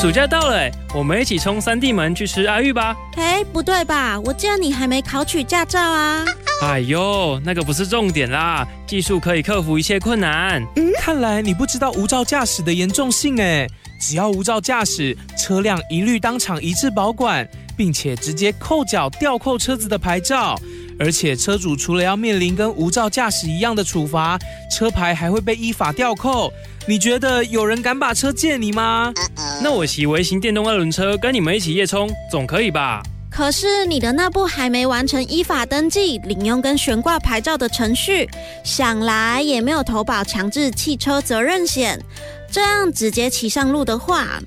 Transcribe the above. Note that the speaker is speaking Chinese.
暑假到了，我们一起冲三地门去吃阿玉吧。 不对吧？我记得你还没考取驾照啊。 哎呦，那个不是重点啦，技术可以克服一切困难。 看来你不知道无照驾驶的严重性哎。只要无照驾驶，车辆一律当场移至保管，并且直接扣缴吊扣车子的牌照。而且车主除了要面临跟无照驾驶一样的处罚，车牌还会被依法吊扣。你觉得有人敢把车借你吗？ 那我骑微型电动二轮车跟你们一起夜冲，总可以吧？ 可是你的那部还没完成依法登记、领用跟悬挂牌照的程序，想来也没有投保强制汽车责任险。这样直接骑上路的话，